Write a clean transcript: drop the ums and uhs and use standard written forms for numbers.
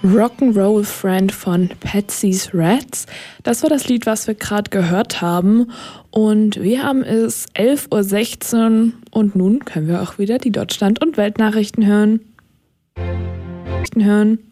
Rock'n'Roll Friend von Patsy's Rats. Das war das Lied, was wir gerade gehört haben. Und wir haben es 11:16 Uhr und nun können wir auch wieder die Deutschland- und Weltnachrichten hören.